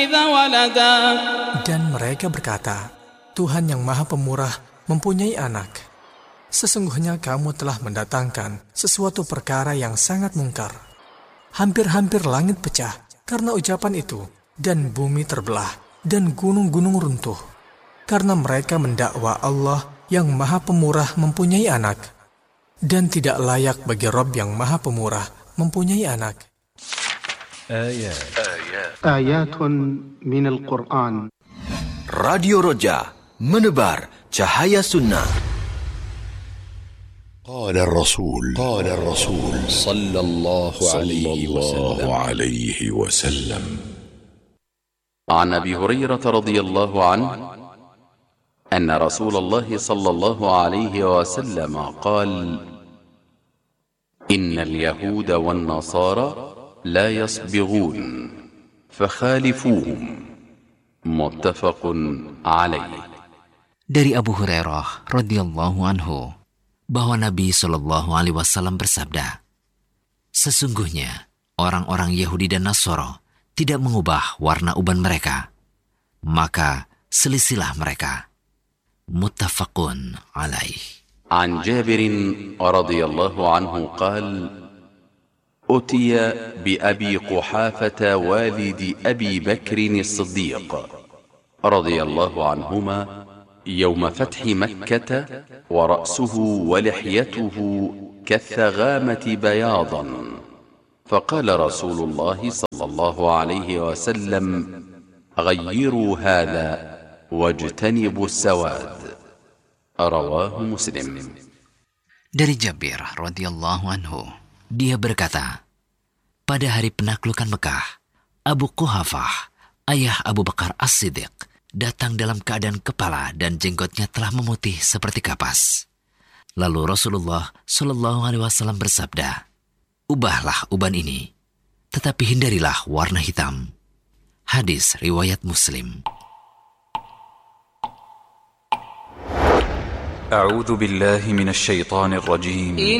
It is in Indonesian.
Dan mereka berkata, Tuhan yang Maha Pemurah mempunyai anak. Sesungguhnya kamu telah mendatangkan sesuatu perkara yang sangat mungkar. Hampir-hampir langit pecah karena ucapan itu, dan bumi terbelah, dan gunung-gunung runtuh. Karena mereka mendakwa Allah yang Maha Pemurah mempunyai anak. Dan tidak layak bagi Rabb yang Maha Pemurah mempunyai anak. Ayatun minal Qur'an. Radio Roja, menebar cahaya sunnah. قال الرسول صلى الله عليه وسلم عن أبي هريرة رضي الله عنه أن رسول الله صلى الله عليه وسلم قال: إن اليهود والنصارى لا يصبغون فخالفوهم. متفق عليه. Dari Abu Hurairah radhiyallahu anhu bahwa Nabi Shallallahu Alaihi Wasallam bersabda, sesungguhnya orang-orang Yahudi dan Nasoro tidak mengubah warna uban mereka, maka selisilah mereka. Muttafaqun alaih. عن جابر رضي الله عنه قال: أتي بأبي قحافة والد أبي بكر الصديق رضي الله عنهما يوم فتح مكة ورأسه ولحيته كالثغامة بياضا، فقال رسول الله صلى الله عليه وسلم: غيروا هذا واجتنبوا السواد. رواه مسلم. Dari Jabir radhiyallahu anhu, dia berkata, pada hari penaklukan Mekah, Abu Quhafah, ayah Abu Bakar As-Siddiq, datang dalam keadaan kepala dan jenggotnya telah memutih seperti kapas. Lalu Rasulullah Shallallahu Alaihi Wasallam bersabda, ubahlah uban ini, tetapi hindarilah warna hitam. Hadis riwayat Muslim. أعوذ بالله من الشيطان الرجيم